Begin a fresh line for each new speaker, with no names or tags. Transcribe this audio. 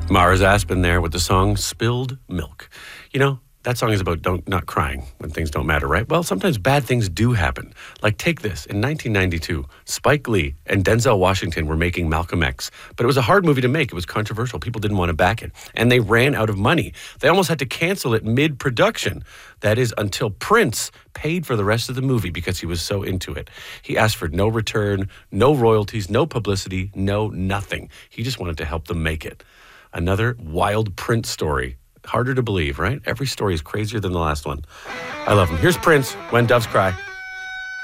Mars Aspen there with the song Spilled Milk. You know, that song is about not crying when things don't matter, right? Well, sometimes bad things do happen. Like take this. In 1992, Spike Lee and Denzel Washington were making Malcolm X. But it was a hard movie to make. It was controversial. People didn't want to back it. And they ran out of money. They almost had to cancel it mid-production. That is until Prince paid for the rest of the movie because he was so into it. He asked for no return, no royalties, no publicity, no nothing. He just wanted to help them make it. Another wild Prince story. Harder to believe, right? Every story is crazier than the last one. I love him. Here's Prince, When Doves Cry.